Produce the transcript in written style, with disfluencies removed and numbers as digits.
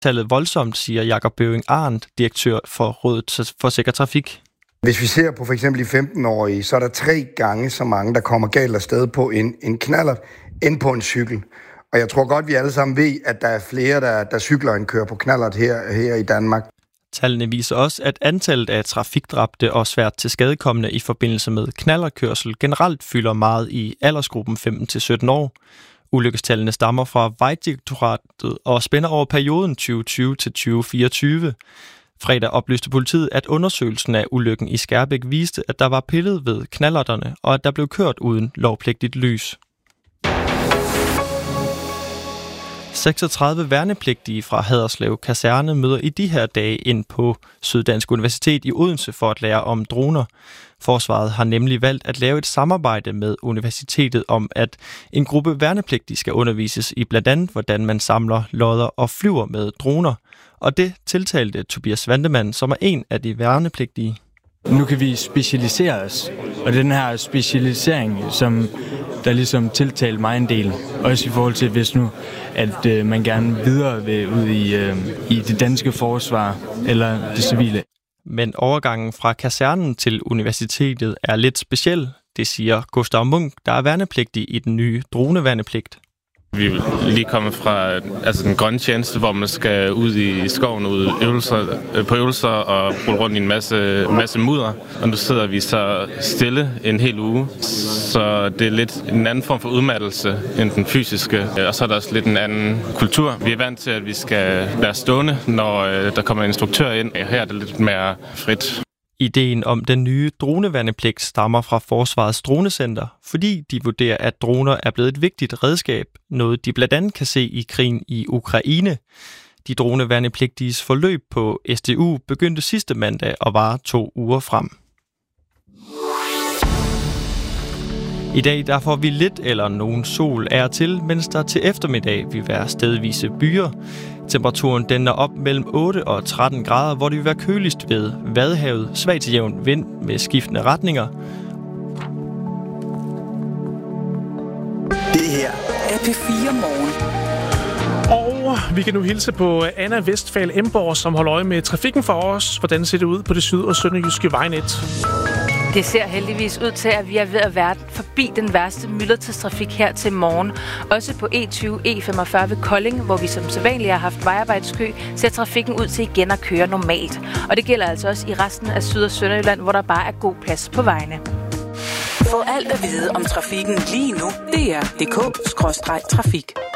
tallet voldsomt, siger Jakob Bøving Arndt, direktør for Rådet for Sikker Trafik. Hvis vi ser på for eksempel de 15-årige, så er der 3 gange så mange, der kommer galt afsted på en knallert, end på en cykel. Og jeg tror godt, vi alle sammen ved, at der er flere, der cykler end kører på knallert her i Danmark. Tallene viser også, at antallet af trafikdræbte og svært tilskadekomne i forbindelse med knallertkørsel generelt fylder meget i aldersgruppen 15-17 år. Ulykkestallene stammer fra Vejdirektoratet og spænder over perioden 2020 til 2024. Fredag oplyste politiet, at undersøgelsen af ulykken i Skærbæk viste, at der var pillet ved knallerterne, og at der blev kørt uden lovpligtigt lys. 36 værnepligtige fra Haderslev Kaserne møder i de her dage ind på Syddansk Universitet i Odense for at lære om droner. Forsvaret har nemlig valgt at lave et samarbejde med universitetet om, at en gruppe værnepligtige skal undervises i blandt andet, hvordan man samler, lodder og flyver med droner. Og det tiltalte Tobias Vandemann, som er en af de værnepligtige. Nu kan vi specialisere os, og den her specialisering, som der ligesom tiltalte mig en del, også i forhold til, hvis nu, at man gerne videre vil ud i det danske forsvar eller det civile. Men overgangen fra kasernen til universitetet er lidt speciel, det siger Gustav Munk, der er værnepligtig i den nye droneværnepligt. Vi er lige kommet fra den grønne tjeneste, hvor man skal ud i skoven ud på øvelser og rulle rundt i en masse mudder. Og nu sidder vi så stille en hel uge, så det er lidt en anden form for udmattelse end den fysiske. Og så er der også lidt en anden kultur. Vi er vant til, at vi skal være stående, når der kommer en instruktør ind. Her er det lidt mere frit. Ideen om den nye droneværnepligt stammer fra Forsvarets Dronecenter, fordi de vurderer, at droner er blevet et vigtigt redskab, noget de blandt andet kan se i krigen i Ukraine. De droneværnepligtiges forløb på SDU begyndte sidste mandag og varer 2 uger frem. I dag der får vi lidt eller nogen sol af og til, mens der til eftermiddag vil være stedvise byer. Temperaturen den er op mellem 8 og 13 grader, hvor det vil være køligst ved Vadehavet, svag til jævn vind med skiftende retninger. Det her er P4 Morgen. Og vi kan nu hilse på Anna Vestfald Emborg, som holder øje med trafikken for os. Hvordan ser det ud på det syd- og sønderjyske vejnet? Det ser heldigvis ud til, at vi er ved at være forbi den værste myldretidstrafik her til morgen. Også på E20, E45 ved Kolding, hvor vi som sædvanligt har haft vejarbejdskø, ser trafikken ud til igen at køre normalt. Og det gælder altså også i resten af Syd- og Sønderjylland, hvor der bare er god plads på vejene. Få alt at vide om trafikken lige nu. DR.dk/trafik.